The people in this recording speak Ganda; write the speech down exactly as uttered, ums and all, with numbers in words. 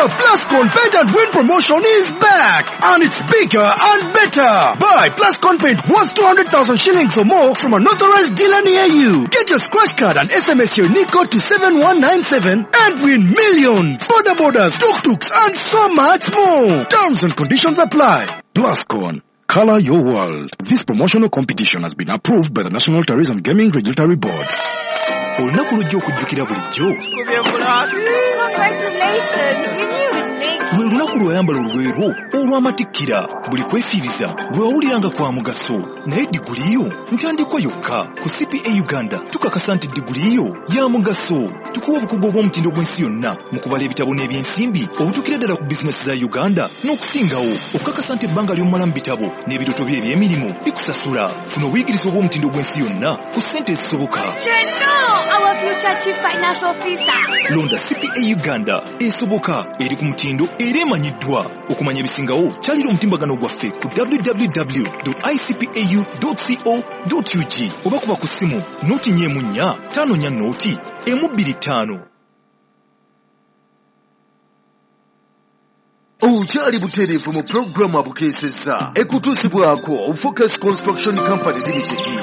The Plascon Paint and Win promotion is back, and it's bigger and better. Buy Plascon Paint worth two hundred thousand shillings or more from an authorized dealer near you. Get your scratch card and S M S your unique code to seven one nine seven and win millions. Border borders, tuk-tuks, and so much more. Terms and conditions apply. Plascon. Color your world. This promotional competition has been approved by the National Tourism Gaming Regulatory Board. Olunaku lujja okujjukira bulijjo. Congratulations, you knew it, Nick. Lwe lunaku lw'oyambala olweru olw'amatikkira buli kwefiiriza lwewuliranga kwa mugaso. Naye digguliyo ntandikwa yokka ku C P A Uganda tukakasa nti digguliyo ya mugaso. Tukuwa obukugu obw'omutindo gw'ensi yonna mu kubala ebitabo n'ebyensimbi obutuukira ddala ku bizinesi za Uganda n'okusingawo okukakasa nti ebbanga ly'omala mu bitabo n'ebirooto bye eby'emirimu bikusasula. Funa obuyigiriza obw'omutindo gw'ensi yonna ku ssente ezisoboka. Our future chief financial officer. Londa C P A Uganda esoboka eri ku mutindo era emanyiddwa. Okumanya ebisingawo kyalira omutimbagano gwaffe ku w w w dot i c p a u dot co dot u g oba kuba ku ssimu nooti nnya emu nnya ttaano nnya nooti emu bbiri ttaano. Okyali butereevu mu pulogulaamu abukeesezza ekutuusibwako Focus Construction Company Limited.